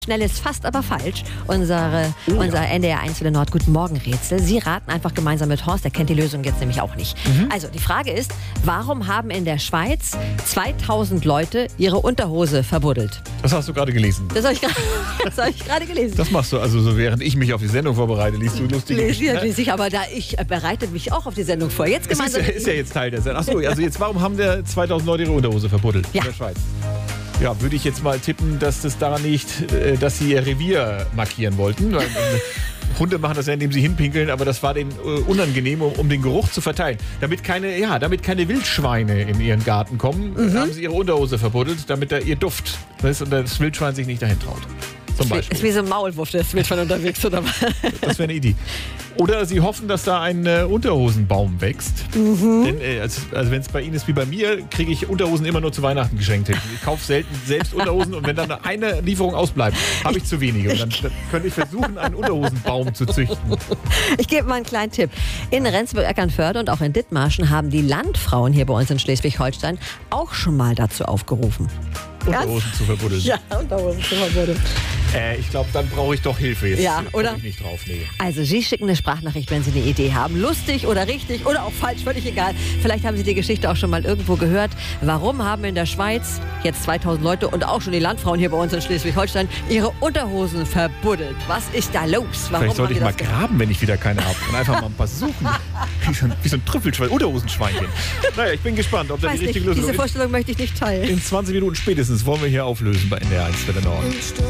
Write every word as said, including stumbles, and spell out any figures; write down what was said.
Schnell ist fast aber falsch. Unsere, Oh, unser ja. N D R eins für den Nord Guten Morgen Rätsel. Sie raten einfach gemeinsam mit Horst, der kennt die Lösung jetzt nämlich auch nicht. Mhm. Also die Frage ist, warum haben in der Schweiz zweitausend Leute ihre Unterhose verbuddelt? Das hast du gerade gelesen. Das habe ich gerade das hab ich gerade gelesen. Das machst du also so, während ich mich auf die Sendung vorbereite, liest du lustige Lese Geschichten. lese ich, aber da ich äh, bereite mich auch auf die Sendung vor. Jetzt Es ist, gemeinsam. ja, ist ja jetzt Teil der Sendung. Achso, also jetzt, warum haben der zweitausend Leute ihre Unterhose verbuddelt Ja. in der Schweiz? Ja, würde ich jetzt mal tippen, dass das daran liegt, äh, dass sie ihr Revier markieren wollten. Weil, äh, Hunde machen das ja, indem sie hinpinkeln, aber das war denen äh, unangenehm, um, um den Geruch zu verteilen. Damit keine, ja, damit keine Wildschweine in ihren Garten kommen, Mhm. äh, haben sie ihre Unterhose verbuddelt, damit da ihr Duft ist und das Wildschwein sich nicht dahin traut. Zum Beispiel. Ist wie so ein Maulwurf, der ist mit von unterwegs, oder was? Das wäre eine Idee. Oder sie hoffen, dass da ein äh, Unterhosenbaum wächst. Mhm. Denn, äh, also, also wenn es bei Ihnen ist wie bei mir, kriege ich Unterhosen immer nur zu Weihnachten geschenkt. Ich kaufe selten selbst Unterhosen und wenn dann eine Lieferung ausbleibt, habe ich zu wenige. Und dann, dann könnte ich versuchen, einen Unterhosenbaum zu züchten. Ich gebe mal einen kleinen Tipp. In Rendsburg-Eckernförde und auch in Dithmarschen haben die Landfrauen hier bei uns in Schleswig-Holstein auch schon mal dazu aufgerufen. Unterhosen zu verbuddeln. Ja, Unterhosen zu verbuddeln. Äh, ich glaube, dann brauche ich doch Hilfe jetzt. Ja, Komm oder? Ich nicht drauf, nee. Also Sie schicken eine Sprachnachricht, wenn Sie eine Idee haben. Lustig oder richtig oder auch falsch, völlig egal. Vielleicht haben Sie die Geschichte auch schon mal irgendwo gehört. Warum haben in der Schweiz jetzt zweitausend Leute und auch schon die Landfrauen hier bei uns in Schleswig-Holstein ihre Unterhosen verbuddelt? Was ist da los? Warum Vielleicht sollte haben ich die mal das gemacht? graben, wenn ich wieder keine habe. Und einfach mal ein paar suchen. Wie so ein, wie so ein Trüffelschwein, Unterhosenschweinchen. Naja, ich bin gespannt, ob da Weiß die richtige nicht, Lösung diese ist. Vorstellung möchte ich nicht teilen. In zwanzig Minuten spätestens wollen wir hier auflösen bei N D R eins für den Norden.